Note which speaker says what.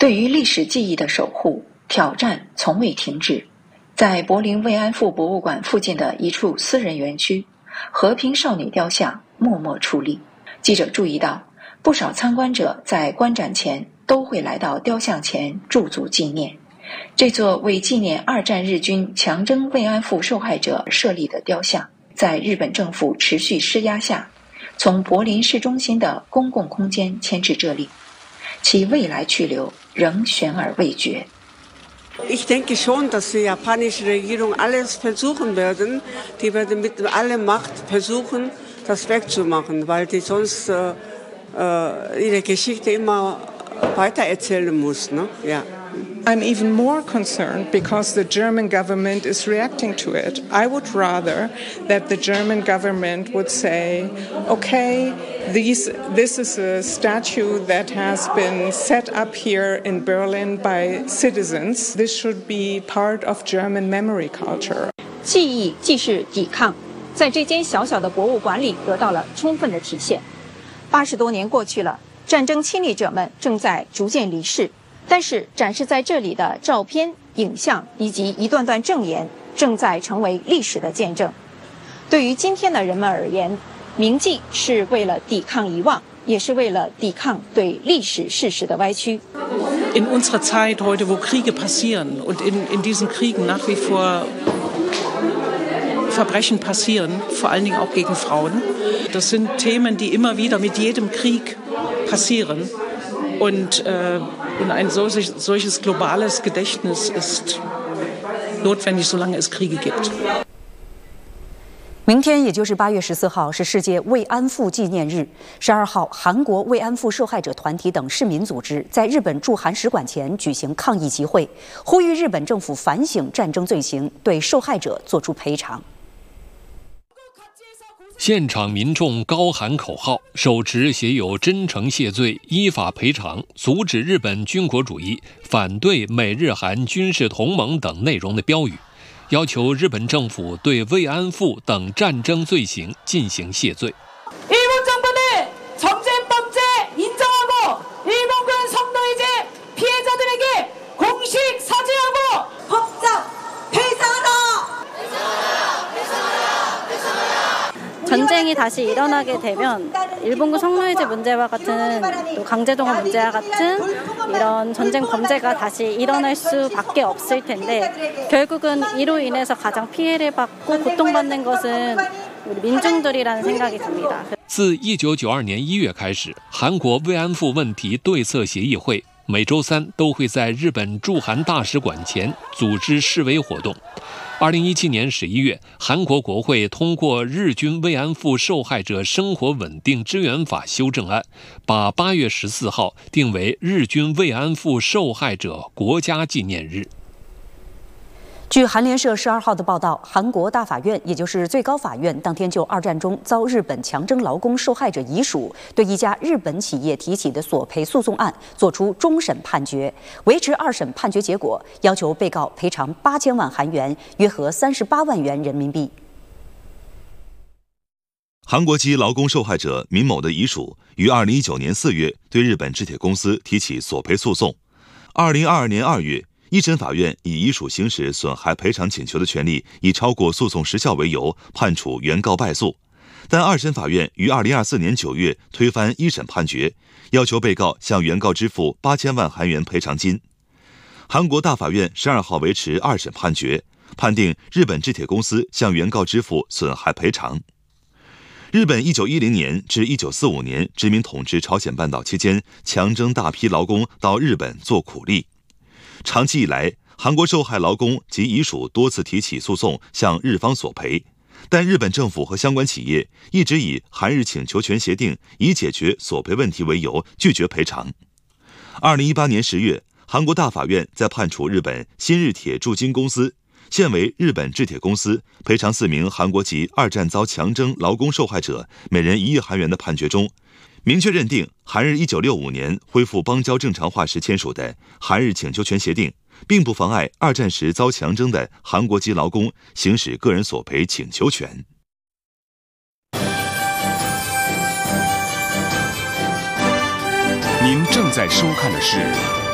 Speaker 1: 对于历史记忆的守护，挑战从未停止。在柏林慰安妇博物馆附近的一处私人园区，和平少女雕像默默矗立。记者注意到，不少参观者在观展前都会来到雕像前驻足纪念。这座为纪念二战日军强征慰安妇受害者设立的雕像，在日本政府持续施压下，从柏林市中心的公共空间迁至这里，其未来去留仍悬而未决。
Speaker 2: Ich denke schon, dass die japanische Regierung alles versuchen werden. Die werden mit aller Macht versuchen, das wegzumachen, weil die sonst ihre Geschichte immer weitererzählen muss. Ne? Ja.
Speaker 3: I'm even more concerned because the German government is reacting to it. I would rather that the German government would say, okay, this is a statue that has been set up here in Berlin by citizens. This should be part of German memory culture.
Speaker 4: 记忆既是抵抗，在这间小小的博物馆里得到了充分的体现。80多年过去了，战争亲历者们正在逐渐离世。但是展示在这里的照片、影像以及一段段证言，正在成为历史的见证。对于今天的人们而言，铭记是为了抵抗遗忘，也是为了抵抗对历史事实的歪曲。
Speaker 5: In unserer Zeit heute, wo Kriege passieren und in diesen Kriegen nach wie vor Verbrechen passieren, vor allen Dingen auch gegen Frauen, das sind Themen, die immer wieder mit jedem Krieg passieren. Und ein solches globales Gedächtnis ist notwendig, solange es Kriege gibt.
Speaker 6: 明天，也就是8月14号，是世界慰安妇纪念日。12号，韩国慰安妇受害者团体等市民组织在日本驻韩使馆前举行抗议集会，呼吁日本政府反省战争罪行，对受害者作出赔偿。
Speaker 7: 现场民众高喊口号，手持写有真诚谢罪、依法赔偿、阻止日本军国主义、反对美日韩军事同盟等内容的标语，要求日本政府对慰安妇等战争罪行进行谢罪。
Speaker 8: 전쟁이 다시 일어나게 되면 일본군 성노예제 문제와 같은 또 강제동원 문제와 같은 이런 전쟁 범죄가 다시 일어날 수밖에 없을 텐데 결국은 이로 인해서 가장 피해를 받고 고통받는 것은 우리 민중들이라는 생각이 듭니다.
Speaker 7: 自1992年1月开始，韩国慰安妇问题对策协议会每周3都会在日本驻韩大使馆前组织示威活动。2017年11月，韩国国会通过日军慰安妇受害者生活稳定支援法修正案，把8月14号定为日军慰安妇受害者国家纪念日。
Speaker 6: 据韩联社12号的报道，韩国大法院，也就是最高法院，当天就二战中遭日本强征劳工受害者遗属对一家日本企业提起的索赔诉讼案作出终审判决，维持2审判决结果，要求被告赔偿8000万韩元，约合38万元人民币。
Speaker 9: 韩国籍劳工受害者民某的遗属于2019年4月对日本制铁公司提起索赔诉讼。2022年2月，一审法院以遗属行使损害赔偿请求的权利已超过诉讼时效为由，判处原告败诉。但二审法院于2024年9月推翻一审判决，要求被告向原告支付8000万韩元赔偿金。韩国大法院12号维持二审判决，判定日本制铁公司向原告支付损害赔偿。日本1910年至1945年殖民统治朝鲜半岛期间，强征大批劳工到日本做苦力。长期以来，韩国受害劳工及遗属多次提起诉讼向日方索赔，但日本政府和相关企业一直以韩日请求权协定以解决索赔问题为由，拒绝赔偿。2018年10月，韩国大法院在判处日本新日铁铸金公司现为日本制铁公司赔偿4名韩国籍二战遭强征劳工受害者每人1亿韩元的判决中，明确认定韩日1965年恢复邦交正常化时签署的韩日请求权协定，并不妨碍二战时遭强征的韩国籍劳工行使个人索赔请求权。
Speaker 10: 您正在收看的是